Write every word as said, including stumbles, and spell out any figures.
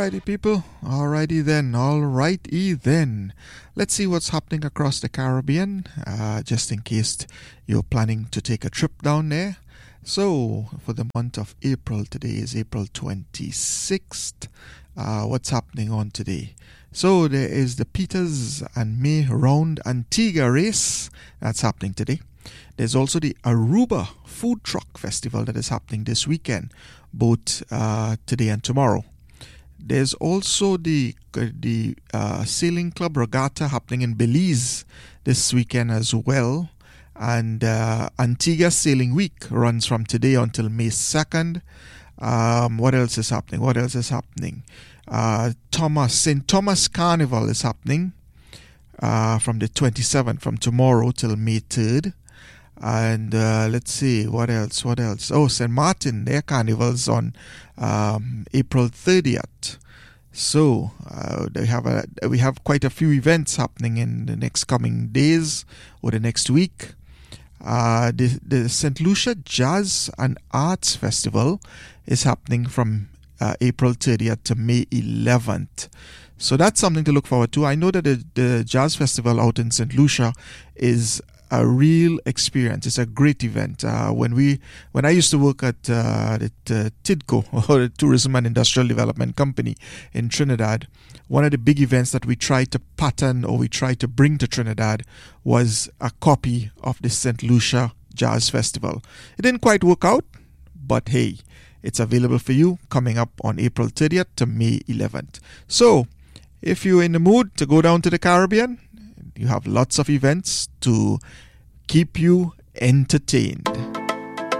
Alrighty, people. Alrighty then. Alrighty then. Let's see what's happening across the Caribbean, uh, just in case you're planning to take a trip down there. So, for the month of April, today is April twenty-sixth. Uh, what's happening on today? So, there is the Peters and May Round Antigua race that's happening today. There's also the Aruba Food Truck Festival that is happening this weekend, both uh, today and tomorrow. There's also the the uh, Sailing Club Regatta happening in Belize this weekend as well. And uh, Antigua Sailing Week runs from today until May second. Um, what else is happening? What else is happening? Uh, Thomas Saint Thomas Carnival is happening uh, from the twenty-seventh, from tomorrow till May third. And uh, let's see, what else, what else? Oh, Saint Martin, their carnival's on um, April thirtieth. So uh, they have a, we have quite a few events happening in the next coming days or the next week. Uh, the, the Saint Lucia Jazz and Arts Festival is happening from uh, April thirtieth to May eleventh. So that's something to look forward to. I know that the, the Jazz Festival out in Saint Lucia is a real experience. It's a great event. Uh, when we, when I used to work at uh, the uh, TIDCO, or the Tourism and Industrial Development Company in Trinidad, one of the big events that we tried to pattern or we tried to bring to Trinidad was a copy of the Saint Lucia Jazz Festival. It didn't quite work out, but hey, it's available for you coming up on April thirtieth to May eleventh. So, if you're in the mood to go down to the Caribbean, you have lots of events to keep you entertained.